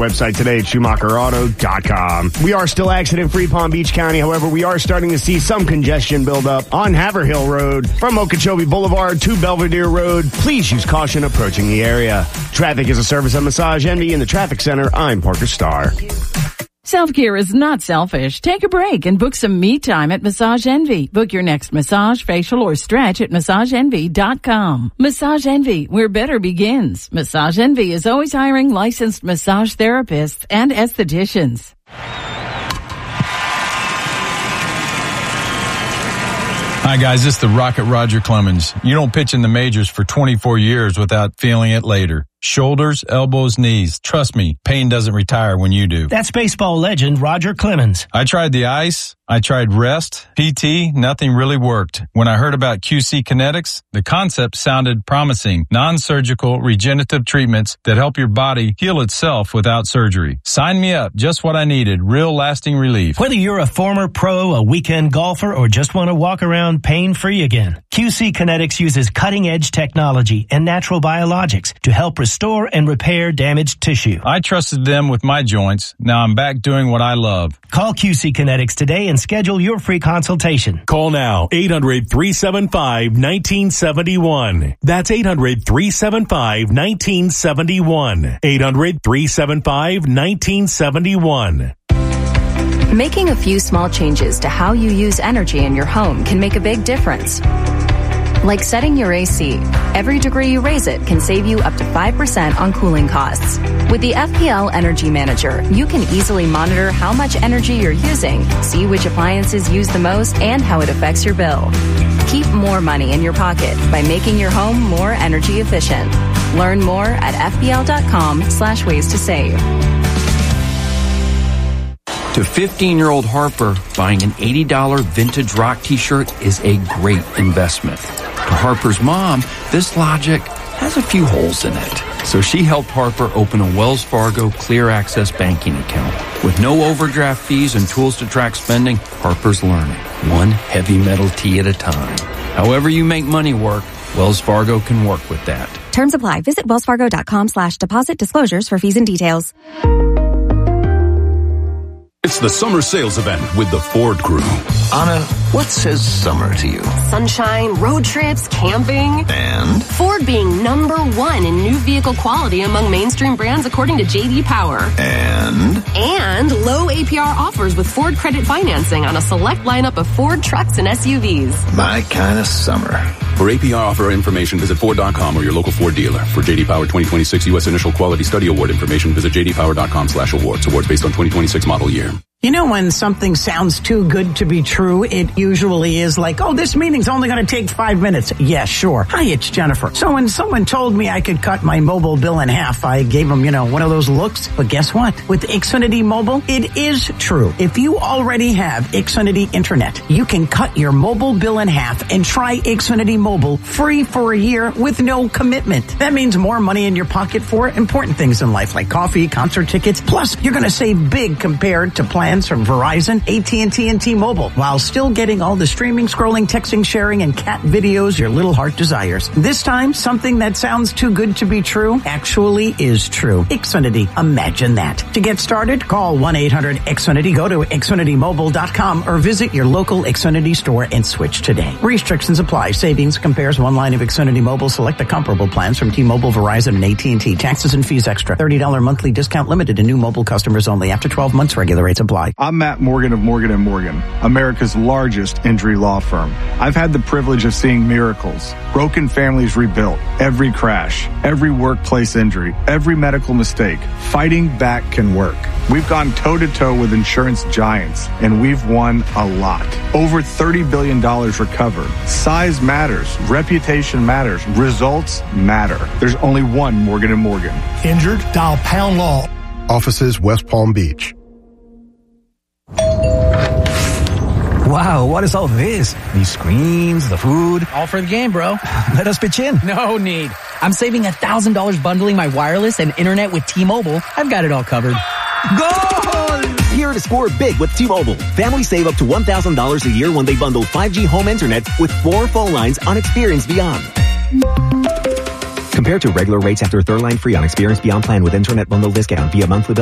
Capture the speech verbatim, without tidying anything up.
website today at Schumacher Auto dot com. We are still accident-free Palm Beach County. However, we are starting to see some congestion build up on Haverhill Road from Okeechobee Boulevard to Belvedere Road. Please use caution approaching the area. Traffic is a service of Massage Envy in the Traffic Center. I'm Parker Starr. Self-care is not selfish. Take a break and book some me time at Massage Envy. Book your next massage, facial, or stretch at Massage Envy dot com. Massage Envy, where better begins. Massage Envy is always hiring licensed massage therapists and estheticians. Hi, guys. This is the Rocket Roger Clemens. You don't pitch in the majors for twenty-four years without feeling it later. Shoulders, elbows, knees. Trust me, pain doesn't retire when you do. That's baseball legend Roger Clemens. I tried the ice. I tried rest, P T. Nothing really worked. When I heard about Q C Kinetics, the concept sounded promising. Non-surgical regenerative treatments that help your body heal itself without surgery. Sign me up. Just what I needed. Real lasting relief. Whether you're a former pro, a weekend golfer, or just want to walk around pain-free again, Q C Kinetics uses cutting-edge technology and natural biologics to help restore and repair damaged tissue. I trusted them with my joints. Now I'm back doing what I love. Call Q C Kinetics today and schedule your free consultation. Call now, eight hundred, three seven five, one nine seven one. That's eight hundred, three seven five, one nine seven one. eight hundred, three seven five, one nine seven one. Making a few small changes to how you use energy in your home can make a big difference. Like setting your A C. Every degree you raise it can save you up to five percent on cooling costs. With the F P L Energy Manager, you can easily monitor how much energy you're using, see which appliances use the most, and how it affects your bill. Keep more money in your pocket by making your home more energy efficient. Learn more at fpl.com slash ways to save. To fifteen-year-old Harper, buying an eighty dollars vintage rock t-shirt is a great investment. To Harper's mom, this logic has a few holes in it. So she helped Harper open a Wells Fargo Clear Access banking account. With no overdraft fees and tools to track spending, Harper's learning, one heavy metal tee at a time. However you make money work, Wells Fargo can work with that. Terms apply. Visit wellsfargo.com slash deposit disclosures for fees and details. It's the summer sales event with the Ford Crew. Anna, what says summer to you? Sunshine, road trips, camping. And? Ford being number one in new vehicle quality among mainstream brands according to J D Power. And? And low A P R offers with Ford credit financing on a select lineup of Ford trucks and S U Vs. My kind of summer. For A P R offer information, visit Ford dot com or your local Ford dealer. For J D Power twenty twenty-six U S Initial Quality Study Award information, visit j d power dot com slash awards. Awards based on twenty twenty-six model year. You know, when something sounds too good to be true, it usually is like, oh, this meeting's only going to take five minutes. Yeah, sure. Hi, it's Jennifer. So when someone told me I could cut my mobile bill in half, I gave them, you know, one of those looks. But guess what? With Xfinity Mobile, it is true. If you already have Xfinity Internet, you can cut your mobile bill in half and try Xfinity Mobile free for a year with no commitment. That means more money in your pocket for important things in life like coffee, concert tickets. Plus, you're going to save big compared to plans from Verizon, A T and T, and T-Mobile, while still getting all the streaming, scrolling, texting, sharing, and cat videos your little heart desires. This time, something that sounds too good to be true actually is true. Xfinity, imagine that. To get started, call one eight hundred X Finity, go to xfinity mobile dot com, or visit your local Xfinity store and switch today. Restrictions apply. Savings compares one line of Xfinity Mobile. Select the comparable plans from T-Mobile, Verizon, and A T and T. Taxes and fees extra. thirty dollars monthly discount limited to new mobile customers only. After twelve months, regular rates apply. I'm Matt Morgan of Morgan and Morgan, America's largest injury law firm. I've had the privilege of seeing miracles, broken families rebuilt, every crash, every workplace injury, every medical mistake. Fighting back can work. We've gone toe-to-toe with insurance giants, and we've won a lot. Over thirty billion dollars recovered. Size matters. Reputation matters. Results matter. There's only one Morgan and Morgan. Injured? Dial Pound Law. Offices West Palm Beach. Wow, what is all this? These screens, the food. All for the game, bro. Let us pitch in. No need. I'm saving one thousand dollars bundling my wireless and internet with T-Mobile. I've got it all covered. Goal! Here to score big with T-Mobile. Families save up to one thousand dollars a year when they bundle five G home internet with four phone lines on Experience Beyond. Compared to regular rates after third line free on Experience Beyond plan with internet bundle discount via monthly bill.